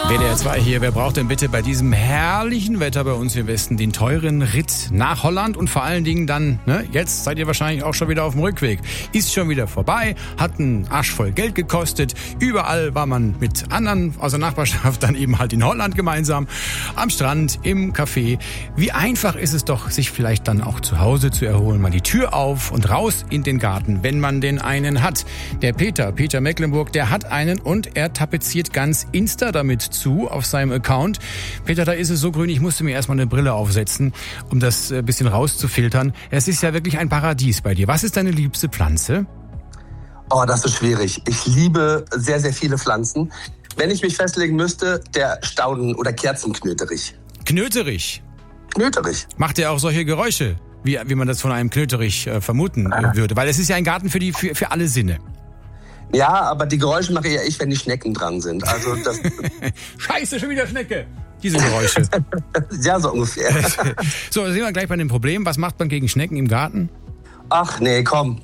WDR 2 hier, wer braucht denn bitte bei diesem herrlichen Wetter bei uns im Westen den teuren Ritt nach Holland und vor allen Dingen dann, jetzt seid ihr wahrscheinlich auch schon wieder auf dem Rückweg. Ist schon wieder vorbei, hat einen Arsch voll Geld gekostet, überall war man mit anderen aus der Nachbarschaft dann eben halt in Holland gemeinsam, am Strand, im Café. Wie einfach ist es doch, sich vielleicht dann auch zu Hause zu erholen, mal die Tür auf und raus in den Garten, wenn man denn einen hat. Der Peter Mecklenburg, der hat einen und er tapeziert ganz Insta damit zu auf seinem Account. Peter, da ist es so grün, ich musste mir erstmal eine Brille aufsetzen, um das ein bisschen rauszufiltern. Es ist ja wirklich ein Paradies bei dir. Was ist deine liebste Pflanze? Oh, das ist schwierig. Ich liebe sehr, sehr viele Pflanzen. Wenn ich mich festlegen müsste, der Stauden- oder Kerzenknöterich. Knöterich? Knöterich. Macht er auch solche Geräusche, wie man das von einem Knöterich vermuten würde? Weil es ist ja ein Garten für alle Sinne. Ja, aber die Geräusche mache eher ich, wenn die Schnecken dran sind. Also das Scheiße, schon wieder Schnecke. Diese Geräusche. Ja, so ungefähr. So, sind wir gleich bei dem Problem. Was macht man gegen Schnecken im Garten? Ach nee, komm,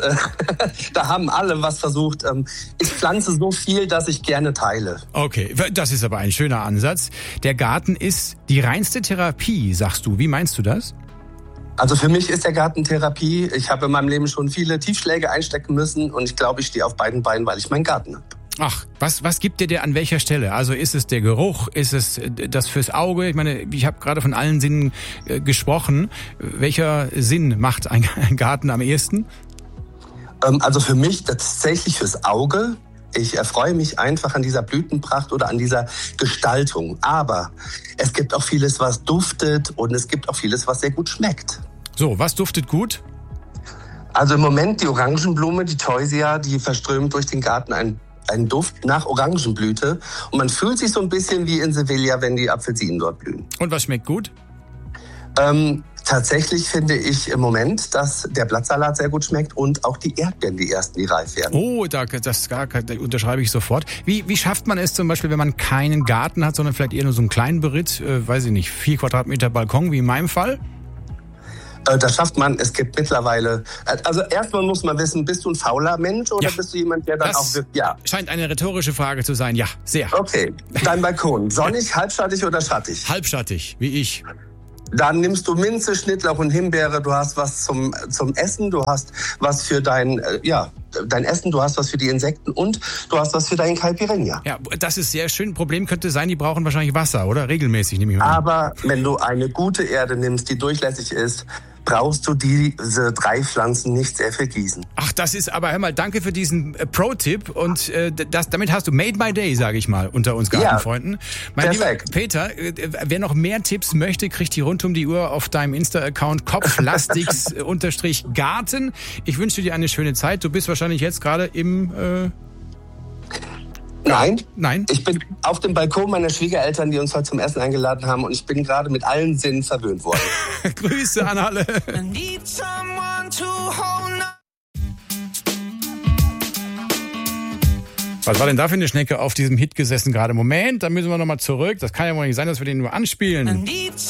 da haben alle was versucht. Ich pflanze so viel, dass ich gerne teile. Okay, das ist aber ein schöner Ansatz. Der Garten ist die reinste Therapie, sagst du. Wie meinst du das? Also für mich ist der Garten Therapie. Ich habe in meinem Leben schon viele Tiefschläge einstecken müssen und ich glaube, ich stehe auf beiden Beinen, weil ich meinen Garten habe. Ach, was gibt dir der an welcher Stelle? Also ist es der Geruch? Ist es das fürs Auge? Ich meine, ich habe gerade von allen Sinnen gesprochen. Welcher Sinn macht ein Garten am ehesten? Also für mich tatsächlich fürs Auge. Ich erfreue mich einfach an dieser Blütenpracht oder an dieser Gestaltung. Aber es gibt auch vieles, was duftet und es gibt auch vieles, was sehr gut schmeckt. So, was duftet gut? Also im Moment die Orangenblume, die Theusia, die verströmt durch den Garten einen Duft nach Orangenblüte. Und man fühlt sich so ein bisschen wie in Sevilla, wenn die Apfelsinen dort blühen. Und was schmeckt gut? Tatsächlich finde ich im Moment, dass der Blattsalat sehr gut schmeckt und auch die Erdbeeren, die ersten, die reif werden. Oh, das unterschreibe ich sofort. Wie schafft man es zum Beispiel, wenn man keinen Garten hat, sondern vielleicht eher nur so einen kleinen Beritt, 4 Quadratmeter Balkon, wie in meinem Fall? Das schafft man. Es gibt mittlerweile, also erstmal muss man wissen, bist du ein fauler Mensch oder bist du jemand, der dann auch wirklich, ja. Scheint eine rhetorische Frage zu sein, ja, sehr. Okay, dein Balkon, sonnig, halbschattig oder schattig? Halbschattig, wie ich. Dann nimmst du Minze, Schnittlauch und Himbeere. Du hast was zum Essen, du hast was für dein Essen, du hast was für die Insekten und du hast was für deinen Caipirinha. Ja, das ist sehr schön. Problem könnte sein, die brauchen wahrscheinlich Wasser, oder? Regelmäßig, nehme ich mal an. Aber wenn du eine gute Erde nimmst, die durchlässig ist, brauchst du diese 3 Pflanzen nicht sehr viel gießen. Ach, das ist aber, hör mal, danke für diesen Pro-Tipp und damit hast du made my day, sage ich mal, unter uns Gartenfreunden. Ja, mein perfekt. Lieber Peter, wer noch mehr Tipps möchte, kriegt die rund um die Uhr auf deinem Insta-Account kopflastigs_Garten. Ich wünsche dir eine schöne Zeit. Du bist wahrscheinlich jetzt gerade im... Nein. Ich bin auf dem Balkon meiner Schwiegereltern, die uns heute zum Essen eingeladen haben und ich bin gerade mit allen Sinnen verwöhnt worden. Grüße an alle. Was war denn da für eine Schnecke auf diesem Hit gesessen gerade? Moment, da müssen wir nochmal zurück. Das kann ja wohl nicht sein, dass wir den nur anspielen.